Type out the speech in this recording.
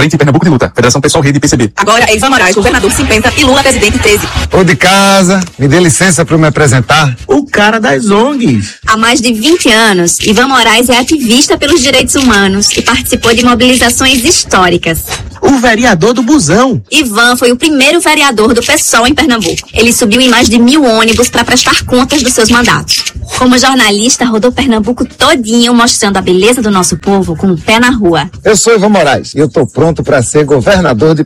Frente Pernambuco de Luta, Federação Pessoal Rede PCB. Agora é Ivan Moraes, governador 50 e Lula, presidente 13. Ô de casa, me dê licença para me apresentar. O cara das ONGs. Há mais de 20 anos, Ivan Moraes é ativista pelos direitos humanos e participou de mobilizações históricas. O vereador do Busão. Ivan foi o primeiro vereador do PSOL em Pernambuco. Ele subiu em mais de 1000 ônibus para prestar contas dos seus mandatos. Como jornalista, rodou Pernambuco todinho, mostrando a beleza do nosso povo com o pé na rua. Eu sou Ivan Moraes e eu tô pronto para ser governador de